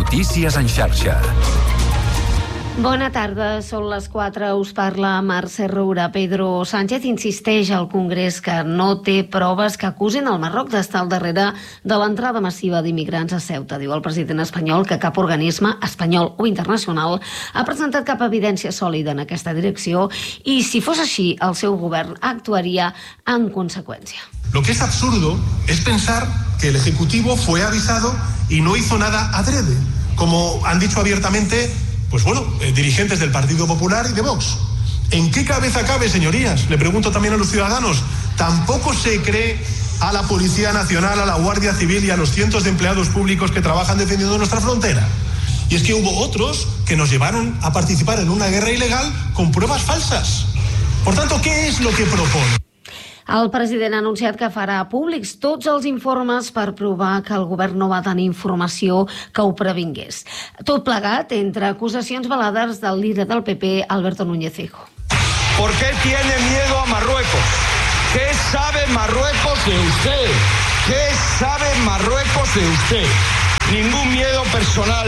Notícies en xarxa. Bona tarda, són les 4, us parla Mercè Roura. Pedro Sánchez insisteix al Congrés que no té proves que acusin el Marroc d'estar al darrere de l'entrada massiva d'immigrants a Ceuta. Diu el president espanyol que cap organisme, espanyol o internacional, ha presentat cap evidència sòlida en aquesta direcció i, si fos així, el seu govern actuaria en conseqüència. Lo que es absurdo es pensar que el Ejecutivo fue avisado y no hizo nada adrede, como han dicho abiertamente dirigentes del Partido Popular y de Vox. ¿En qué cabeza cabe, señorías? Le pregunto también a los ciudadanos. ¿Tampoco se cree a la Policía Nacional, a la Guardia Civil y a los cientos de empleados públicos que trabajan defendiendo nuestra frontera? Y es que hubo otros que nos llevaron a participar en una guerra ilegal con pruebas falsas. Por tanto, ¿qué es lo que propone? El president ha anunciat que farà públics tots els informes per provar que el govern no va tenir informació que ho previngués. Tot plegat entre acusacions velades del líder del PP, Alberto Núñez Feijóo. ¿Por qué tiene miedo a Marruecos? ¿Qué sabe Marruecos de usted? ¿Qué sabe Marruecos de usted? Ningún miedo personal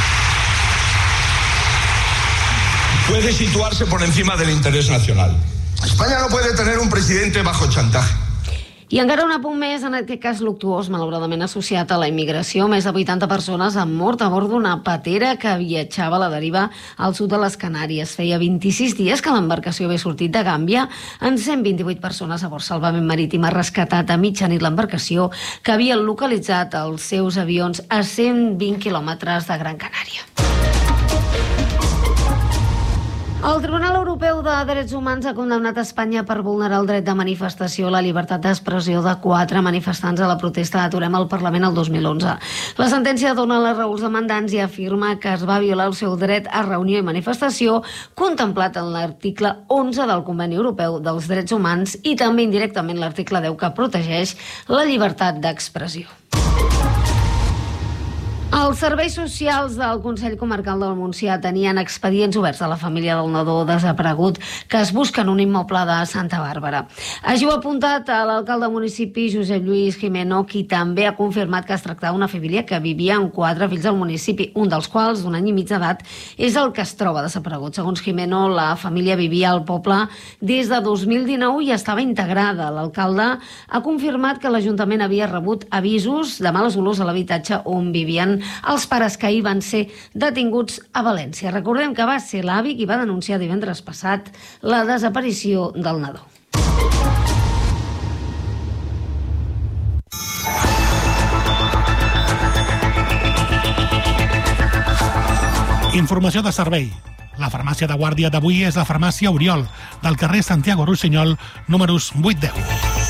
puede situarse por encima del interés nacional. España no puede tener un presidente bajo chantaje. I encara un apunt més, en aquest cas luctuós, malauradament associat a la immigració. Més de 80 persones han mort a bord d'una patera que viatjava a la deriva al sud de les Canàries. Feia 26 dies que l'embarcació havia sortit de Gàmbia, amb 128 persones a bord. Salvament Marítim ha rescatat a mitjanit l'embarcació que havia localitzat els seus avions a 120 quilòmetres de Gran Canària. El Tribunal Europeu de Drets Humans ha condemnat Espanya per vulnerar el dret de manifestació i la llibertat d'expressió de 4 manifestants a la protesta d'Aturem al Parlament el 2011. La sentència dona la raó als demandants i afirma que es va violar el seu dret a reunió i manifestació contemplat en l'article 11 del Conveni Europeu dels Drets Humans i també indirectament l'article 10 que protegeix la llibertat d'expressió. Els serveis socials del Consell Comarcal del Montsià tenien expedients oberts a la família del nadó desaparegut que es busca en un immoble de Santa Bàrbara. Així ho ha apuntat l'alcalde del municipi, Josep Lluís Jimeno, qui també ha confirmat que es tractava d'una família que vivia amb 4 fills al municipi, un dels quals, d'un any i mig d'edat, és el que es troba desaparegut. Segons Jimeno, la família vivia al poble des de 2019 i estava integrada. L'alcalde ha confirmat que l'Ajuntament havia rebut avisos de males olors a l'habitatge on vivien els pares que ahir van ser detinguts a València. Recordem que va ser l'avi qui va denunciar divendres passat la desaparició del nadó. Informació de servei. La farmàcia de guàrdia d'avui és la farmàcia Oriol, del carrer Santiago Rossinyol, números 8-10.